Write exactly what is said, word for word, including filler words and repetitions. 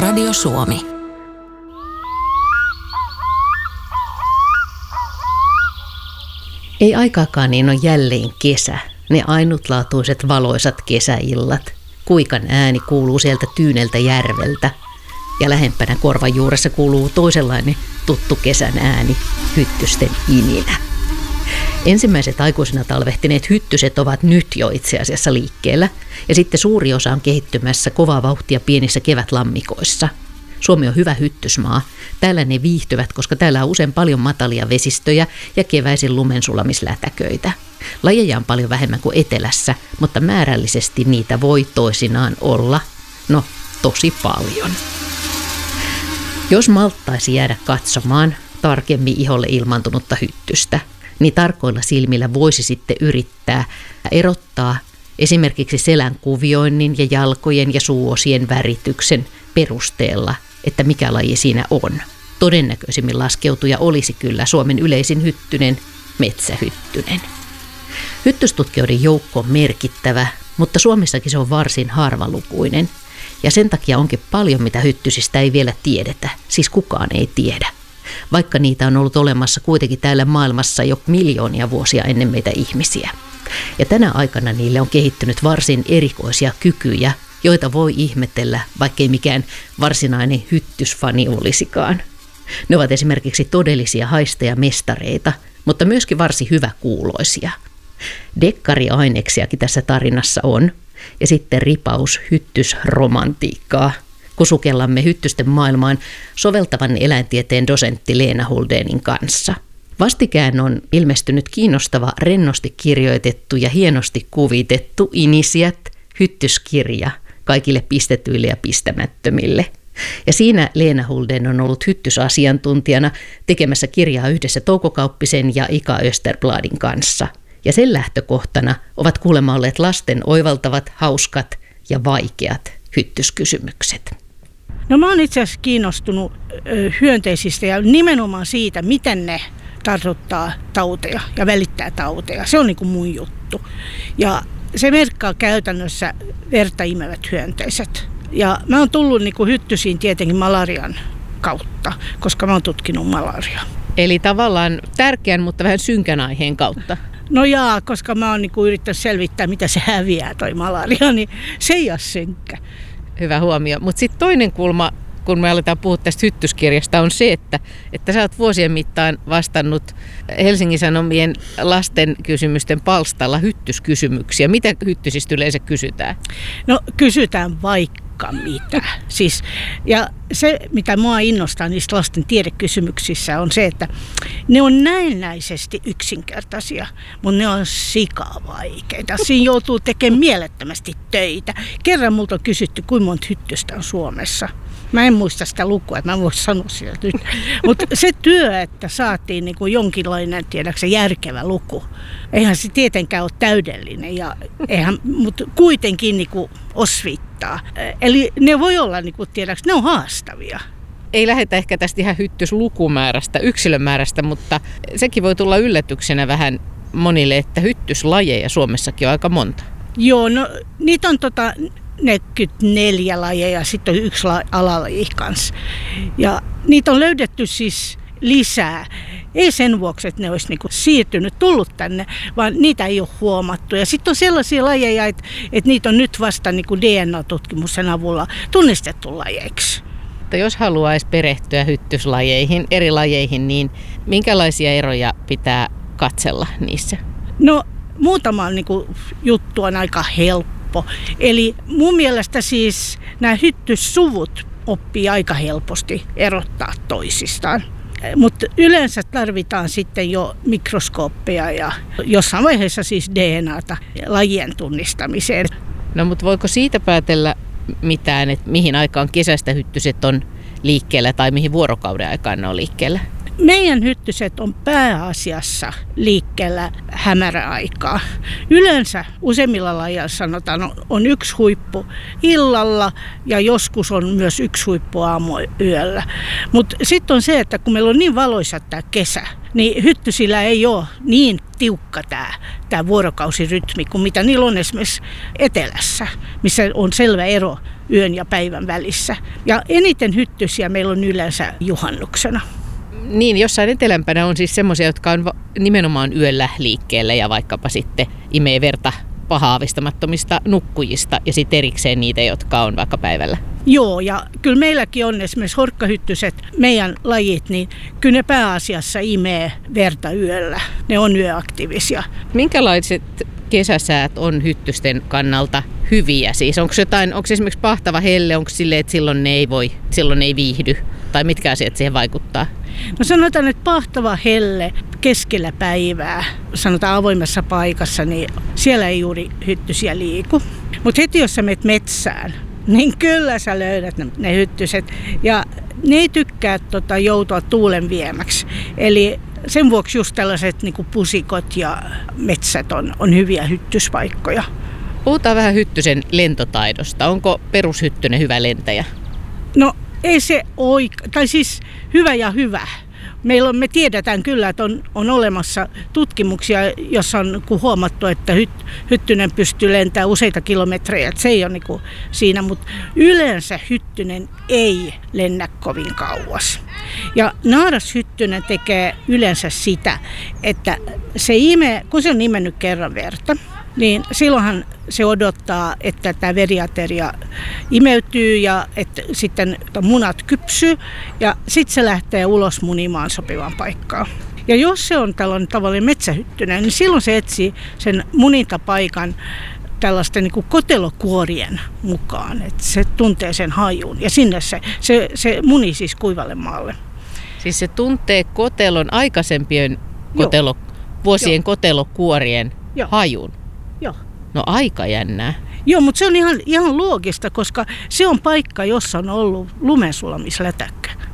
Radio Suomi. Ei aikaakaan niin on jälleen kesä. Ne ainutlaatuiset valoisat kesäillat. Kuikan ääni kuuluu sieltä tyyneltä järveltä. Ja lähempänä korvan juuressa kuuluu toisenlainen tuttu kesän ääni, hyttysten ininä. Ensimmäiset aikuisina talvehtineet hyttyset ovat nyt jo itse asiassa liikkeellä. Ja sitten suuri osa on kehittymässä kovaa vauhtia pienissä kevätlammikoissa. Suomi on hyvä hyttysmaa. Täällä ne viihtyvät, koska täällä on usein paljon matalia vesistöjä ja keväisin lumensulamislätäköitä. Lajeja on paljon vähemmän kuin etelässä, mutta määrällisesti niitä voi toisinaan olla, no tosi paljon. Jos malttaisi jäädä katsomaan tarkemmin iholle ilmaantunutta hyttystä, niin tarkoilla silmillä voisi sitten yrittää erottaa esimerkiksi selän kuvioinnin ja jalkojen ja suuosien värityksen perusteella, että mikä laji siinä on. Todennäköisimmin laskeutuja olisi kyllä Suomen yleisin hyttynen, metsähyttynen. Hyttystutkijoiden joukko on merkittävä, mutta Suomessakin se on varsin harvalukuinen. Ja sen takia onkin paljon, mitä hyttysistä ei vielä tiedetä, siis kukaan ei tiedä. Vaikka niitä on ollut olemassa kuitenkin täällä maailmassa jo miljoonia vuosia ennen meitä ihmisiä. Ja tänä aikana niille on kehittynyt varsin erikoisia kykyjä, joita voi ihmetellä, vaikkei mikään varsinainen hyttysfani olisikaan. Ne ovat esimerkiksi todellisia haistajamestareita, mutta myöskin varsin hyväkuuloisia. Dekkariaineksiakin tässä tarinassa on, ja sitten ripaus hyttysromantiikkaa, kun sukellamme hyttysten maailmaan soveltavan eläintieteen dosentti Leena Huldenin kanssa. Vastikään on ilmestynyt kiinnostava, rennosti kirjoitettu ja hienosti kuvitettu Inisiat hyttyskirja kaikille pistetyille ja pistämättömille. Ja siinä Leena Hulden on ollut hyttysasiantuntijana tekemässä kirjaa yhdessä Touko Kauppisen ja Ika Österbladin kanssa. Ja sen lähtökohtana ovat kuulemma olleet lasten oivaltavat, hauskat ja vaikeat hyttyskysymykset. No mä oon itse asiassa kiinnostunut hyönteisistä ja nimenomaan siitä, miten ne tartuttaa tauteja ja välittää tauteja. Se on niin kuin mun juttu. Ja se merkkaa käytännössä verta imevät hyönteiset. Ja mä oon tullut niin kuin hyttysiin tietenkin malarian kautta, koska mä oon tutkinut malariaa. Eli tavallaan tärkeän, mutta vähän synkän aiheen kautta. No jaa, koska mä oon niin kuin yrittänyt selvittää, mitä se häviää toi malaria, niin se ei ole synkkä. Hyvä huomio. Mutta sitten toinen kulma, kun me aletaan puhua tästä hyttyskirjasta, on se, että, että sä oot vuosien mittaan vastannut Helsingin Sanomien lasten kysymysten palstalla hyttyskysymyksiä. Mitä hyttysistä yleensä kysytään? No kysytään vaikka mitä. Siis, ja se, mitä mua innostaa niistä lasten tiedekysymyksissä, on se, että ne on näennäisesti yksinkertaisia, mutta ne on sikavaikeita. Siinä joutuu tekemään mielettömästi töitä. Kerran multa on kysytty, kuinka monta hyttystä on Suomessa. Mä en muista sitä lukua, että mä voin sanoa sitä nyt. Mutta se työ, että saatiin niin kuin jonkinlainen, tiedäksä, järkevä luku, eihän se tietenkään ole täydellinen, ja eihän, mutta kuitenkin niin kuin osvittaa. Eli ne voi olla, niin kuin tiedäksä, ne on haastavia. Ei lähdetä ehkä tästä ihan hyttyslukumäärästä, yksilömäärästä, mutta sekin voi tulla yllätyksenä vähän monille, että hyttyslajeja Suomessakin on aika monta. Joo, no niitä on tota neljäkymmentäneljä lajeja, sitten on yksi alalaji kanssa. Ja niitä on löydetty siis lisää. Ei sen vuoksi, että ne olisi niinku siirtynyt, tullut tänne, vaan niitä ei ole huomattu. Ja sitten on sellaisia lajeja, että, että niitä on nyt vasta niinku D N A-tutkimuksen avulla tunnistettu lajeiksi. Jos haluaisi perehtyä hyttyslajeihin, eri lajeihin, niin minkälaisia eroja pitää katsella niissä? No muutama niinku juttu on aika helppo. Eli mun mielestä siis nämä hyttyssuvut oppii aika helposti erottaa toisistaan. Mutta yleensä tarvitaan sitten jo mikroskooppeja ja jossain vaiheessa siis D N A:ta lajien tunnistamiseen. No mutta voiko siitä päätellä mitään, että mihin aikaan kesästä hyttyset on liikkeellä tai mihin vuorokauden aikaan ne on liikkeellä? Meidän hyttyset on pääasiassa liikkeellä hämäräaikaa. Yleensä useimmilla lajeilla sanotaan on yksi huippu illalla ja joskus on myös yksi huippu aamuyöllä. Mutta sitten on se, että kun meillä on niin valoisa tämä kesä, niin hyttysillä ei ole niin tiukka tämä, tämä vuorokausirytmi kuin mitä niillä on esimerkiksi etelässä, missä on selvä ero yön ja päivän välissä. Ja eniten hyttysiä meillä on yleensä juhannuksena. Niin, jossain etelämpänä on siis semmoisia, jotka on nimenomaan yöllä liikkeellä ja vaikkapa sitten imee verta pahaavistamattomista nukkujista ja sitten erikseen niitä, jotka on vaikka päivällä. Joo, ja kyllä meilläkin on esimerkiksi horkkahyttyset, meidän lajit, niin kyllä ne pääasiassa imee verta yöllä. Ne on yöaktiivisia. Minkälaiset kesäsäät on hyttysten kannalta hyviä? Siis onko jotain, onko esimerkiksi pahtava helle, onko silleen, että silloin ne ei voi, silloin ne ei viihdy? Tai mitkä asiat siihen vaikuttaa? No sanotaan, että pahtava helle keskellä päivää, sanotaan avoimessa paikassa, niin siellä ei juuri hyttysiä liiku. Mutta heti jos sä menet metsään, niin kyllä sä löydät ne, ne hyttyset. Ja ne ei tykkää tota, joutua tuulen viemäksi. Eli sen vuoksi just tällaiset niin kuin pusikot ja metsät on, on hyviä hyttyspaikkoja. Puhutaan vähän hyttysen lentotaidosta. Onko perushyttynen hyvä lentäjä? No ei se oika, tai siis hyvä ja hyvä. Meillä on, me tiedetään kyllä, että on, on olemassa tutkimuksia, jossa on huomattu, että hyt, hyttynen pystyy lentämään useita kilometrejä. Että se ei ole niin kuin siinä, mutta yleensä hyttynen ei lennä kovin kauas. Ja naarashyttynen tekee yleensä sitä, että se imee, kun se on imennyt kerran verta, niin silloinhan se odottaa, että tämä veriateria imeytyy ja että sitten munat kypsyy ja sitten se lähtee ulos munimaan sopivaan paikkaan. Ja jos se on tällainen tavallinen metsähyttynen, niin silloin se etsii sen munintapaikan tällaisten niin kuin kotelokuorien mukaan, että se tuntee sen hajun ja sinne se, se, se muni siis kuivalle maalle. Siis se tuntee kotelon aikaisempien kotelo, vuosien Joo. kotelokuorien Joo. hajun? Joo. No aika jännää. Joo, mutta se on ihan, ihan loogista, koska se on paikka, jossa on ollut lumensulamislätäkkä.